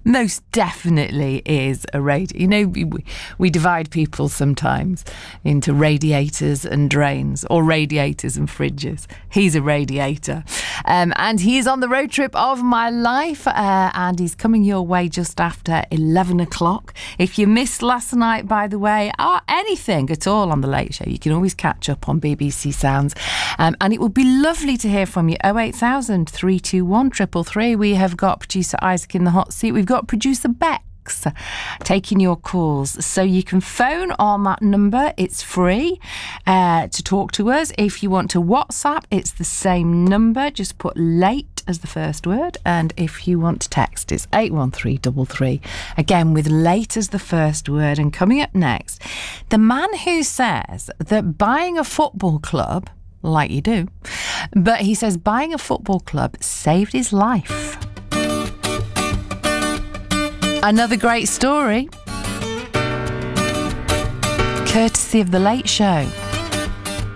most definitely is a radiator. You know, we divide people sometimes into radiators and drains, or radiators and fridges. He's a radiator. And he's on the road trip of my life, and he's coming your way just after 11 o'clock. If you missed last night, by the way, or anything at all on The Late Show, you can always catch up on BBC Sounds. And it would be lovely to hear from you. 08000 321 333. We have got producer Isaac in the hot seat. We've got producer Bex taking your calls. So you can phone on that number. It's free to talk to us. If you want to WhatsApp, it's the same number. Just put late as the first word. And if you want to text, it's 81333. Again, with late as the first word. And coming up next, the man who says that buying a football club, like you do, but he says buying a football club saved his life. Another great story, courtesy of The Late Show.